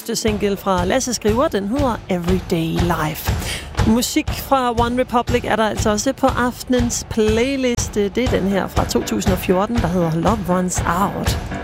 nyeste single fra Lasse Skriver, den hedder Everyday Life. Musik fra One Republic er der altså også på aftenens playlist. Det er den her fra 2014, der hedder Love Runs Out.